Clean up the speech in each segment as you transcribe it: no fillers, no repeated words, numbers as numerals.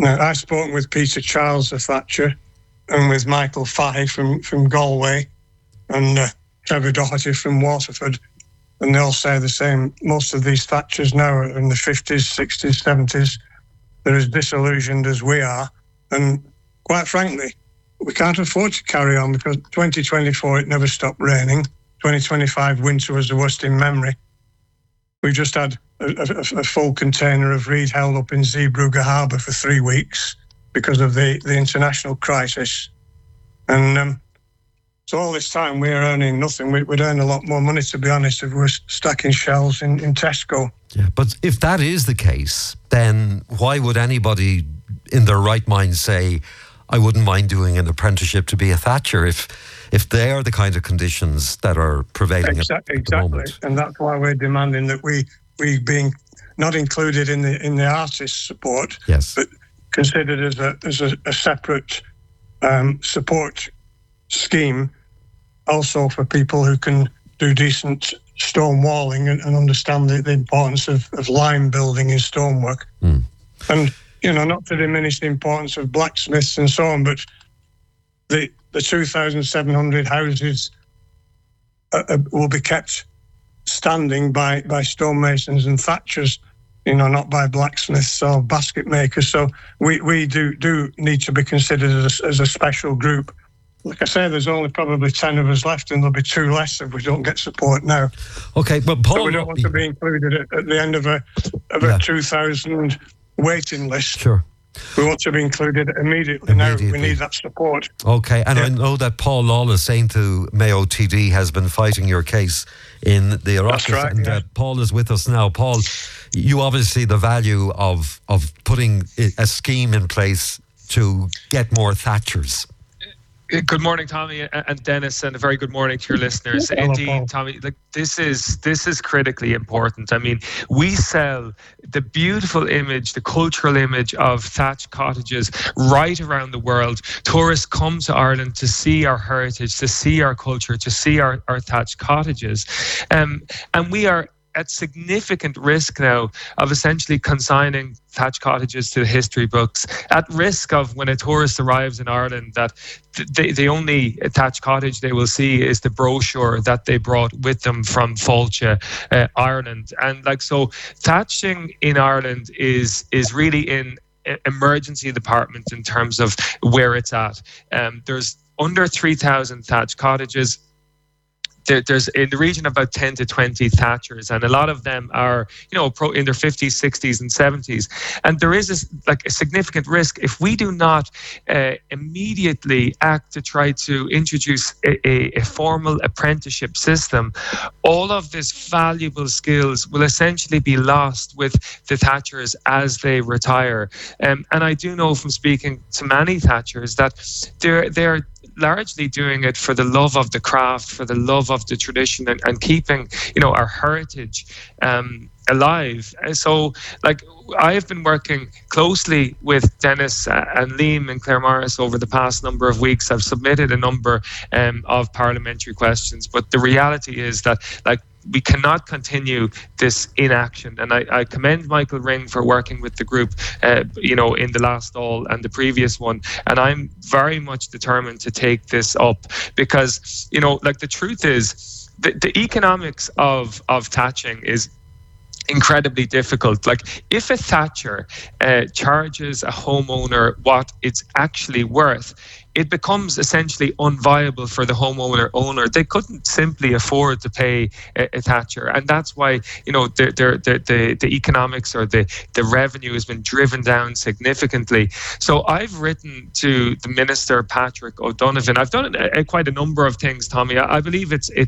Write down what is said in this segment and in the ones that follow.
Now, I've spoken with Peter Charles of Thatcher and with Michael Fahey from Galway and Trevor Doherty from Waterford, and they all say the same. Most of these Thatchers now are in the 50s, 60s, 70s. They're as disillusioned as we are. And quite frankly, we can't afford to carry on because 2024, it never stopped raining. 2025 winter was the worst in memory. We just had a full container of reed held up in Zeebrugge Harbour for 3 weeks because of the international crisis. And so all this time we're earning nothing. We'd earn a lot more money, to be honest, if we were stacking shelves in Tesco. Yeah, but if that is the case, then why would anybody in their right mind say, I wouldn't mind doing an apprenticeship to be a Thatcher if they are the kind of conditions that are prevailing at the moment? And that's why we're demanding that we being not included in the artist support, yes, but considered as a separate support scheme, also for people who can do decent stone walling and understand the importance of lime building in stonework. And not to diminish the importance of blacksmiths and so on, but the 2,700 houses will be kept standing by stonemasons and thatchers, not by blacksmiths or basket makers. So we do need to be considered as a special group. Like I say, there's only probably 10 of us left, and there'll be 2 less if we don't get support now. Okay, but Paul, so we don't want to be included at the end of a 2,000 waiting list. Sure. We want to be included immediately. Now we need that support. Okay, and I know that Paul Lawless, saying to Mayo TD, has been fighting your case in the Oireachtas. That's right, and Paul is with us now. Paul, you obviously the value of putting a scheme in place to get more Thatchers. Good morning, Tommy and Dennis, and a very good morning to your listeners. Hello, Indeed, Paul. Tommy, this is critically important. I mean, we sell the beautiful image, the cultural image of thatched cottages right around the world. Tourists come to Ireland to see our heritage, to see our culture, to see our thatched cottages. And we are at significant risk now of essentially consigning thatched cottages to the history books, at risk of when a tourist arrives in Ireland that the only thatched cottage they will see is the brochure that they brought with them from Fáilte, Ireland. And so thatching in Ireland is really in emergency department in terms of where it's at. There's under 3,000 thatched cottages. There's in the region of about 10 to 20 thatchers, and a lot of them are, in their 50s, 60s, and 70s. And there is a significant risk if we do not immediately act to try to introduce a formal apprenticeship system. All of these valuable skills will essentially be lost with the thatchers as they retire. And I do know from speaking to many thatchers that they're largely doing it for the love of the craft, for the love of the tradition, and keeping, our heritage alive. And so, I have been working closely with Dennis and Liam and Claire Morris over the past number of weeks. I've submitted a number of parliamentary questions, but the reality is that, we cannot continue this inaction. And I commend Michael Ring for working with the group, in the last all and the previous one. And I'm very much determined to take this up because, the truth is the economics of thatching is incredibly difficult. If a thatcher charges a homeowner what it's actually worth, it becomes essentially unviable for the owner. They couldn't simply afford to pay a thatcher, and that's why the economics or the revenue has been driven down significantly. So I've written to the Minister Patrick O'Donovan. I've done quite a number of things, Tommy. I believe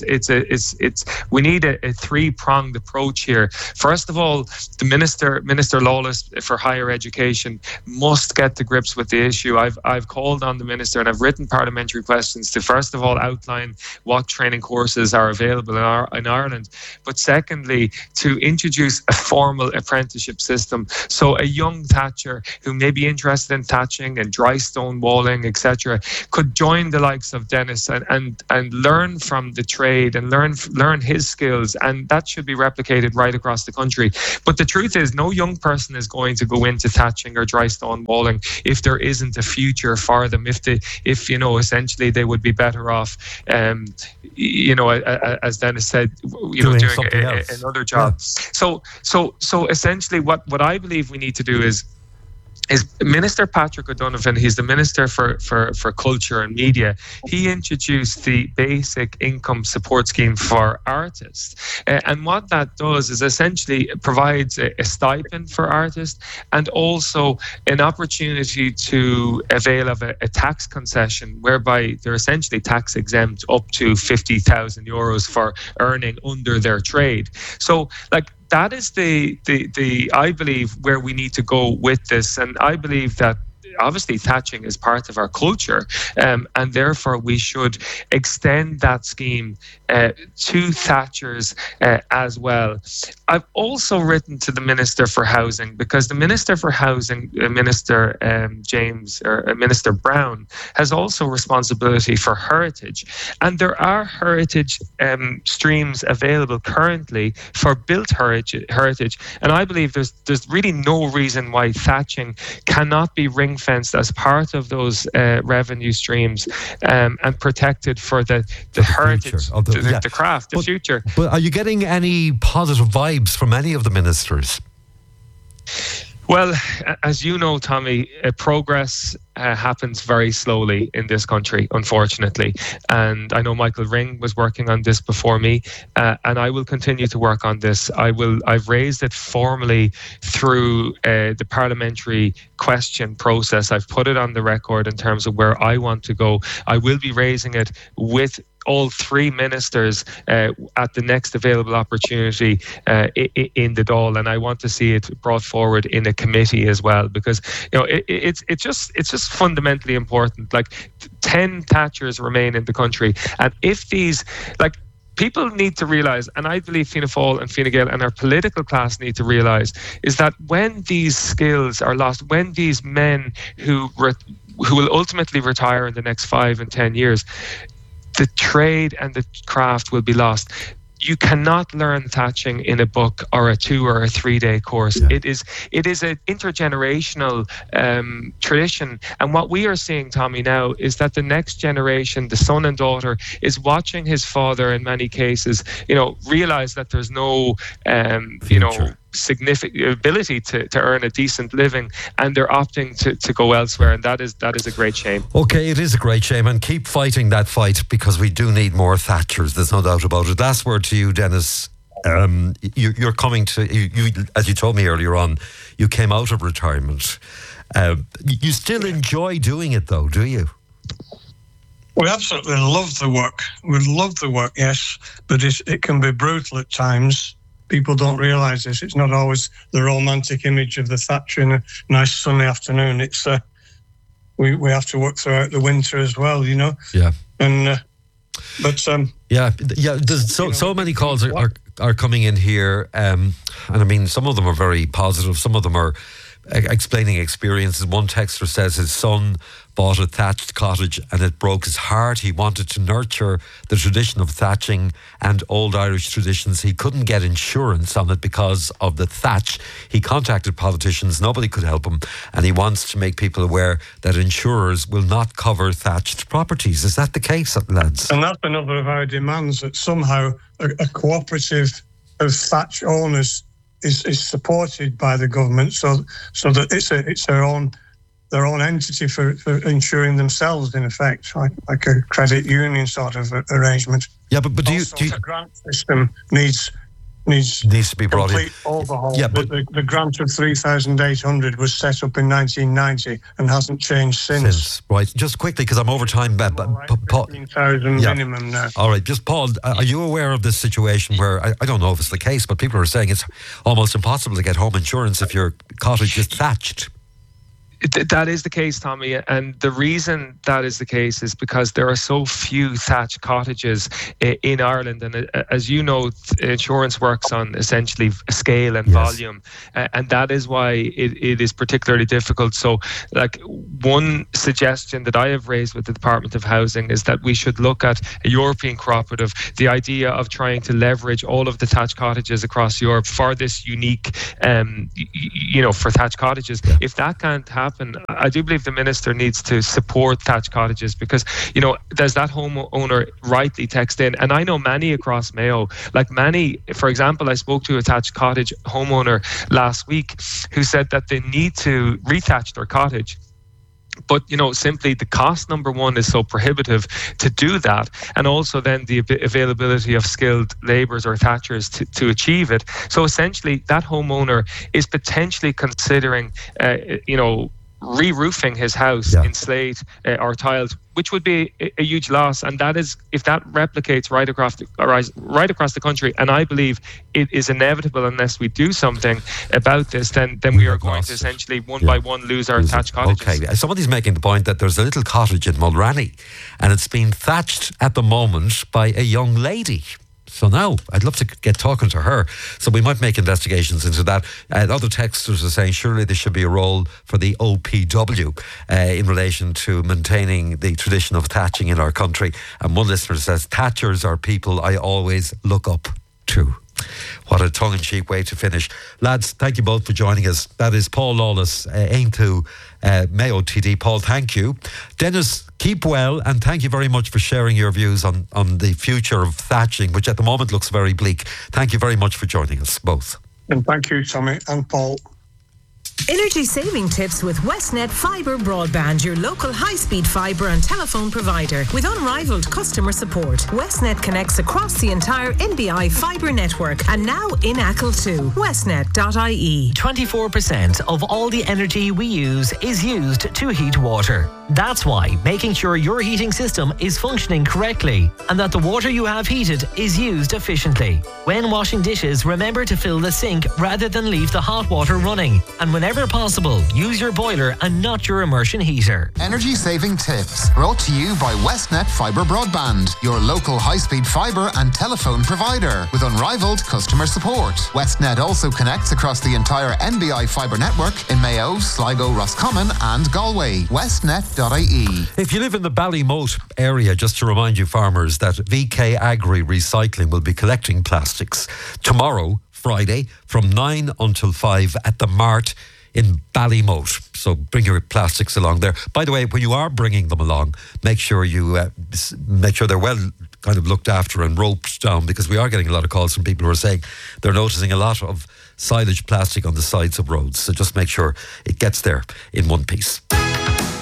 we need a 3-pronged approach here. First of all, the Minister Lawless for Higher Education must get to grips with the issue. I've called on the Minister Minister, and I've written parliamentary questions to, first of all, outline what training courses are available in Ireland, but secondly, to introduce a formal apprenticeship system. So a young thatcher who may be interested in thatching and dry stone walling, etc., could join the likes of Dennis and learn from the trade and learn his skills, and that should be replicated right across the country. But the truth is, no young person is going to go into thatching or dry stone walling if there isn't a future for them. If essentially they would be better off, as Dennis said, doing another job. Yeah. So essentially, what I believe we need to do is Minister Patrick O'Donovan, he's the Minister for Culture and Media. He introduced the basic income support scheme for artists. And what that does is essentially it provides a stipend for artists and also an opportunity to avail of a tax concession whereby they're essentially tax exempt up to €50,000 for earning under their trade. So that is the I believe where we need to go with this, and I believe that obviously thatching is part of our culture, and therefore we should extend that scheme to thatchers as well. I've also written to the Minister for Housing, because the Minister for Housing, Minister Minister Brown, has also responsibility for heritage, and there are heritage streams available currently for built heritage, and I believe there's really no reason why thatching cannot be ring-fenced as part of those revenue streams and protected for the heritage, the craft, the future. But are you getting any positive vibes from any of the ministers? Well, as you know, Tommy, progress happens very slowly in this country, unfortunately. And I know Michael Ring was working on this before me, and I will continue to work on this. I've raised it formally through the parliamentary question process. I've put it on the record in terms of where I want to go. I will be raising it with all three ministers at the next available opportunity in the Dáil, and I want to see it brought forward in a committee as well, because it's just fundamentally important. 10 thatchers remain in the country, and if these people need to realise, and I believe Fianna Fáil and Fine Gael and our political class need to realise, is that when these skills are lost, when these men who will ultimately retire in the next 5 and 10 years, the trade and the craft will be lost. You cannot learn thatching in a book or a 2 or a 3 day course. Yeah. It is an intergenerational tradition. And what we are seeing, Tommy, now is that the next generation, the son and daughter, is watching his father in many cases, realize that there's no, significant ability to earn a decent living, and they're opting to go elsewhere, and that is a great shame. Okay, it is a great shame, and keep fighting that fight, because we do need more thatchers, there's no doubt about it. Last word to you, Dennis. You're coming to you as you told me earlier on, you came out of retirement. You still enjoy doing it though, do you? We absolutely love the work. We love the work, yes, but it can be brutal at times. People don't realise this. It's not always the romantic image of the thatcher in a nice sunny afternoon. It's we have to work throughout the winter as well, Yeah. And There's so many calls are coming in here, and I mean, some of them are very positive. Some of them are explaining experiences. One texter says his son bought a thatched cottage and it broke his heart. He wanted to nurture the tradition of thatching and old Irish traditions. He couldn't get insurance on it because of the thatch. He contacted politicians, nobody could help him, and he wants to make people aware that insurers will not cover thatched properties. Is that the case, lads? And that's another of our demands, that somehow a cooperative of thatch owners is supported by the government, so that it's their own entity for insuring themselves, in effect, like a credit union sort of arrangement. Yeah, but do you the grant system needs to be brought in. Overhaul. Yeah, but the grant of 3,800 was set up in 1990 and hasn't changed since. Right, just quickly, because I'm over time. Paul, 15,000 minimum now. All right, just Paul, are you aware of this situation where, I don't know if it's the case, but people are saying it's almost impossible to get home insurance if your cottage is thatched? That is the case, Tommy, and the reason that is the case is because there are so few thatched cottages in Ireland, and as you know, insurance works on essentially scale and volume, and that is why it is particularly difficult. So, like, one suggestion that I have raised with the Department of Housing is that we should look at a European cooperative, the idea of trying to leverage all of the thatched cottages across Europe for this unique, for thatched cottages. Yeah. If that can't happen, I do believe the Minister needs to support thatched cottages, because, there's that homeowner rightly text in, and I know many across Mayo, for example, I spoke to a thatched cottage homeowner last week who said that they need to rethatch their cottage. But, simply the cost, number one, is so prohibitive to do that. And also then the availability of skilled labourers or thatchers to achieve it. So essentially that homeowner is potentially considering, re-roofing his house in slate or tiles, which would be a huge loss. And that is, if that replicates right across the country, and I believe it is inevitable unless we do something about this, then we are going to essentially one by one lose our thatched cottages. Okay, somebody's making the point that there's a little cottage in Mulranny and it's being thatched at the moment by a young lady. So now I'd love to get talking to her. So we might make investigations into that. Other texters are saying surely there should be a role for the OPW in relation to maintaining the tradition of thatching in our country. And one listener says, thatchers are people I always look up to. What a tongue-in-cheek way to finish. Lads, thank you both for joining us. That is Paul Lawless, Aintu Mayo TD. Paul, thank you. Dennis, keep well, and thank you very much for sharing your views on the future of thatching, which at the moment looks very bleak. Thank you very much for joining us both. And thank you, Tommy and Paul. Energy saving tips with Westnet Fibre Broadband, your local high-speed fibre and telephone provider. With unrivaled customer support, Westnet connects across the entire NBI fibre network, and now in Achill too. Westnet.ie. 24% of all the energy we use is used to heat water. That's why making sure your heating system is functioning correctly and that the water you have heated is used efficiently. When washing dishes, remember to fill the sink rather than leave the hot water running. And whenever possible, use your boiler and not your immersion heater. Energy saving tips brought to you by Westnet Fibre Broadband, your local high-speed fibre and telephone provider with unrivaled customer support. Westnet also connects across the entire NBI fibre network in Mayo, Sligo, Roscommon and Galway. Westnet.ie. If you live in the Ballymote area, just to remind you farmers that VK Agri Recycling will be collecting plastics tomorrow, Friday, from 9 until 5 at the Mart in Ballymote. So bring your plastics along there. By the way, when you are bringing them along, make sure they're well kind of looked after and roped down, because we are getting a lot of calls from people who are saying they're noticing a lot of silage plastic on the sides of roads. So just make sure it gets there in one piece.